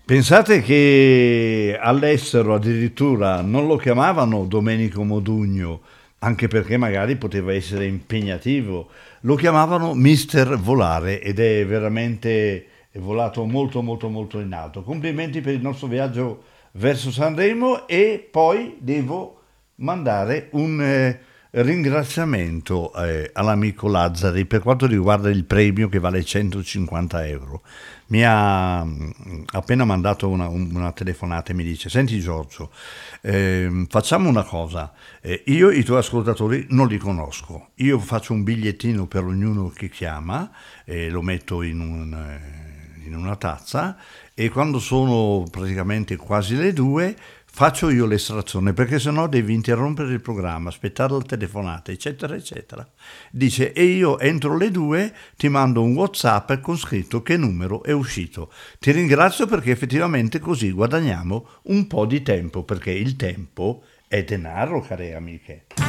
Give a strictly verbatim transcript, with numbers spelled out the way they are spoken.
Pensate che all'estero addirittura non lo chiamavano Domenico Modugno, anche perché magari poteva essere impegnativo, lo chiamavano Mister Volare ed è veramente è volato molto molto molto in alto. Complimenti per il nostro viaggio verso Sanremo e poi devo mandare un eh, ringraziamento eh, all'amico Lazzari per quanto riguarda il premio che vale centocinquanta euro. Mi ha mm, appena mandato una, un- una telefonata e mi dice: Senti Giorgio, ehm, facciamo una cosa, eh, io i tuoi ascoltatori non li conosco, io faccio un bigliettino per ognuno che chiama e lo metto in un... eh, in una tazza e quando sono praticamente quasi le due faccio io l'estrazione perché sennò devi interrompere il programma, aspettare la telefonata, eccetera, eccetera. Dice, e io entro le due ti mando un WhatsApp con scritto che numero è uscito. Ti ringrazio perché effettivamente così guadagniamo un po' di tempo, perché il tempo è denaro, care amiche.